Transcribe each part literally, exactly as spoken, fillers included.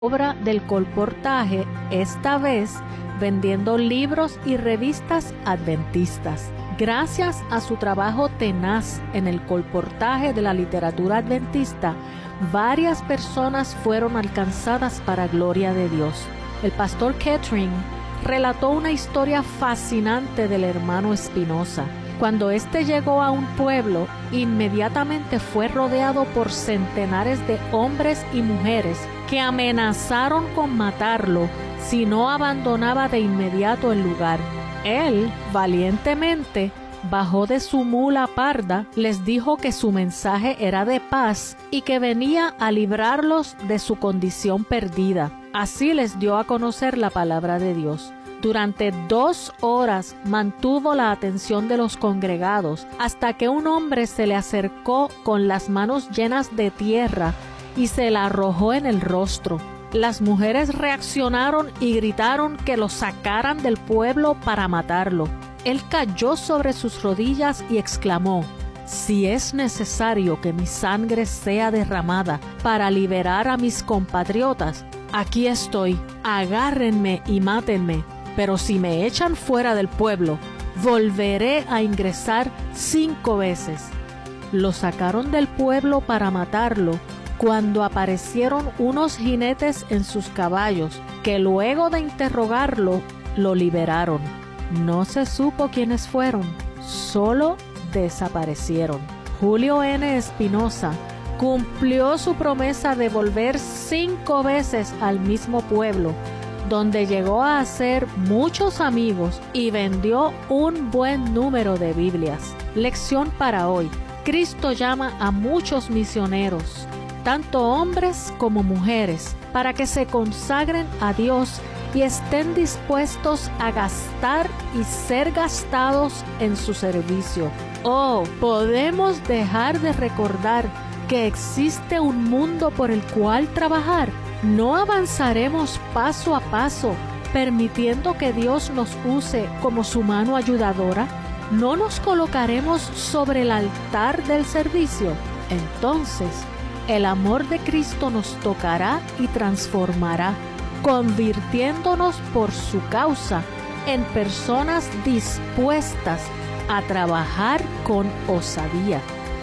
obra del colportaje, esta vez vendiendo libros y revistas adventistas. Gracias a su trabajo tenaz en el colportaje de la literatura adventista, varias personas fueron alcanzadas para gloria de Dios. El pastor Kettering relató una historia fascinante del hermano Espinosa. Cuando éste llegó a un pueblo, inmediatamente fue rodeado por centenares de hombres y mujeres que amenazaron con matarlo si no abandonaba de inmediato el lugar. Él, valientemente, bajó de su mula parda, les dijo que su mensaje era de paz y que venía a librarlos de su condición perdida. Así les dio a conocer la palabra de Dios. Durante dos horas mantuvo la atención de los congregados hasta que un hombre se le acercó con las manos llenas de tierra y se la arrojó en el rostro. Las mujeres reaccionaron y gritaron que lo sacaran del pueblo para matarlo. Él cayó sobre sus rodillas y exclamó: «Si es necesario que mi sangre sea derramada para liberar a mis compatriotas, aquí estoy, agárrenme y mátenme, pero si me echan fuera del pueblo, volveré a ingresar cinco veces». Lo sacaron del pueblo para matarlo cuando aparecieron unos jinetes en sus caballos, que luego de interrogarlo, lo liberaron. No se supo quiénes fueron, solo desaparecieron. Julio N. Espinosa cumplió su promesa de volver cinco veces al mismo pueblo, donde llegó a hacer muchos amigos y vendió un buen número de Biblias. Lección para hoy: Cristo llama a muchos misioneros, tanto hombres como mujeres, para que se consagren a Dios y estén dispuestos a gastar y ser gastados en su servicio. Oh, podemos dejar de recordar que existe un mundo por el cual trabajar. ¿No avanzaremos paso a paso, permitiendo que Dios nos use como su mano ayudadora? ¿No nos colocaremos sobre el altar del servicio? Entonces, el amor de Cristo nos tocará y transformará, convirtiéndonos por su causa en personas dispuestas a trabajar con osadía.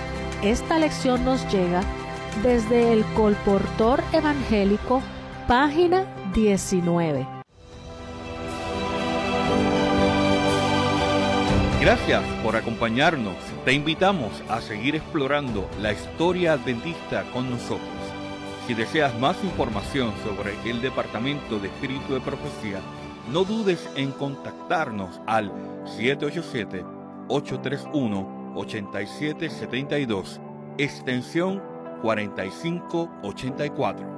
Esta lección nos llega desde el Colportor Evangélico, página diecinueve. Gracias por acompañarnos. Te invitamos a seguir explorando la historia adventista con nosotros. Si deseas más información sobre el Departamento de Espíritu de Profecía, no dudes en contactarnos al siete ocho siete, ocho tres uno, ocho siete siete dos, extensión cuarenta y cinco ochenta y cuatro.